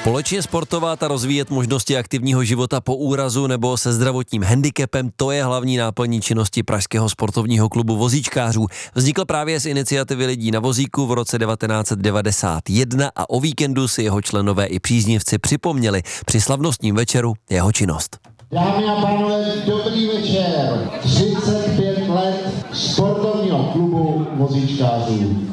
Společně sportovat a rozvíjet možnosti aktivního života po úrazu nebo se zdravotním handicapem, to je hlavní náplní činnosti Pražského sportovního klubu vozíčkářů. Vznikl právě z iniciativy lidí na vozíku v roce 1991 a o víkendu si jeho členové i příznivci připomněli při slavnostním večeru jeho činnost. Dámy a pánové, dobrý večer. 35 let sportovního klubu vozíčkářů.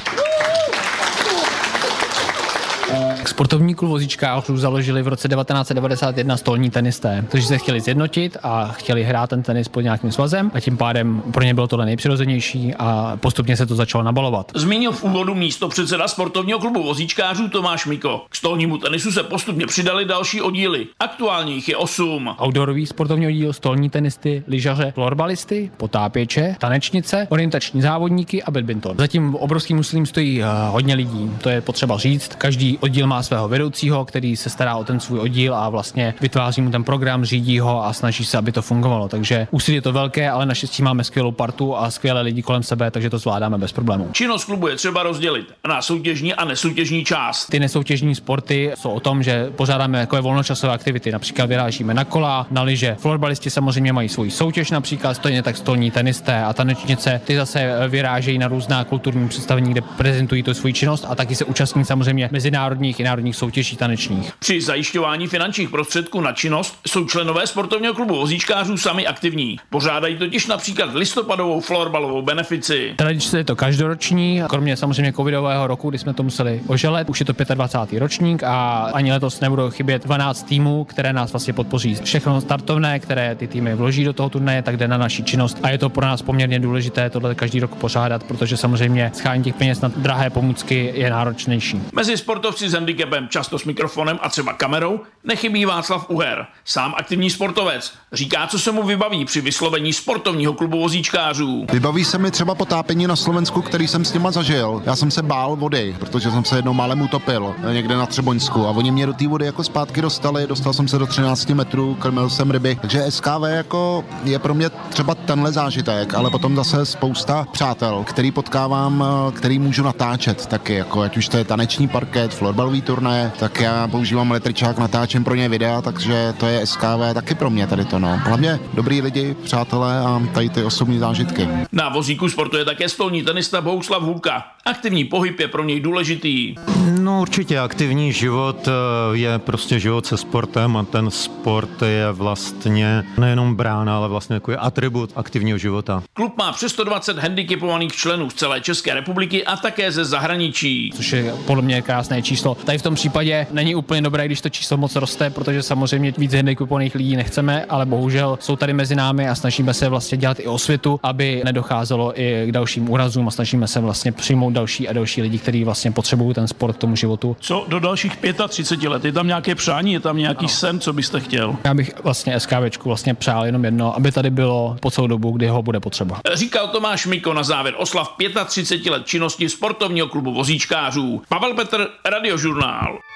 Sportovní klub vozíčkářů založili v roce 1991 stolní tenisté, kteří se chtěli zjednotit a chtěli hrát ten tenis pod nějakým svazem a tím pádem pro ně bylo tohle nejpřirozenější a postupně se to začalo nabalovat. Zmínil v úvodu místopředseda sportovního klubu vozíčkářů Tomáš Miko. K stolnímu tenisu se postupně přidali další oddíly. Aktuálně jich je 8. Outdoorový sportovní oddíl, stolní tenisty, lyžaře, florbalisty, potápěče, tanečnice, orientační závodníky a badminton. Zatím obrovským úsilím stojí hodně lidí, to je potřeba říct. Každý oddíl má svého vedoucího, který se stará o ten svůj oddíl a vlastně vytváří mu ten program, řídí ho a snaží se, aby to fungovalo. Takže úsilí je to velké, ale naštěstí máme skvělou partu a skvělé lidi kolem sebe, takže to zvládáme bez problémů. Činnost klubu je třeba rozdělit na soutěžní a nesoutěžní část. Ty nesoutěžní sporty jsou o tom, že pořádáme takové volnočasové aktivity, například vyrážíme na kola, na lyže. Florbalisti samozřejmě mají svou soutěž, například stejně tak stolní tenisté a tanečnice. Ty zase vyrážejí na různá kulturní představení, kde prezentují tu svou činnost a taky se účastní samozřejmě mezinárodních i národních soutěží tanečních. Při zajišťování finančních prostředků na činnost jsou členové sportovního klubu vozíčkářů sami aktivní. Pořádají totiž například listopadovou florbalovou benefici. Tradičně je to každoroční, kromě samozřejmě covidového roku, kdy jsme to museli oželet. Už je to 25. ročník a ani letos nebudou chybět 12 týmů, které nás vlastně podpoří. Všechno startovné, které ty týmy vloží do toho turnaje, tak jde na naši činnost a je to pro nás poměrně důležité tohle každý rok pořádat, protože samozřejmě schání těch peněz na drahé pomůcky je náročnější. Mezi sportovci s handicapem, často s mikrofonem a třeba kamerou, nechybí Václav Uher, sám aktivní sportovec. Říká, co se mu vybaví při vyslovení sportovního klubu vozíčkářů. Vybaví se mi třeba potápění na Slovensku, který jsem s nima zažil. Já jsem se bál vody, protože jsem se jednou málem utopil někde na Třeboňsku a oni mě do té vody jako zpátky dostali, dostal jsem se do 13 metrů, krmil jsem ryby. Takže SKV jako je pro mě třeba tenhle zážitek, ale potom zase spousta přátel, který potkávám, který můžu natáčet taky, jako ať už to je taneční parket, florbalový turné, tak já používám električák, natáčím pro ně videa, takže to je SKV taky pro mě tady to, no. Hlavně dobrý lidi, přátelé a tady ty osobní zážitky. Na vozíku sportuje také stolní tenista Bohuslav Hůlka. Aktivní pohyb je pro něj důležitý. No určitě aktivní život je prostě život se sportem a ten sport je vlastně nejenom brána, ale vlastně jako je atribut aktivního života. Klub má přes 120 handicapovaných členů z celé České republiky a také ze zahraničí. Což je podle mě krásné číslo. Tady v tom případě není úplně dobré, když to číslo moc roste, protože samozřejmě víc handicapovaných lidí nechceme, ale bohužel jsou tady mezi námi a snažíme se vlastně dělat i osvětu, aby nedocházelo i k dalším úrazům a snažíme se vlastně přijmout další a další lidi, kteří vlastně potřebují ten sport k tomu životu. Co do dalších 35 let? Je tam nějaké přání, je tam nějaký sen, co byste chtěl? Já bych vlastně SKVčku vlastně přál jenom jedno, aby tady bylo po celou dobu, kdy ho bude potřeba. Říkal Tomáš Miko na závěr oslav 35 let činnosti sportovního klubu vozíčkářů. Pavel Petr, Radiožurnál.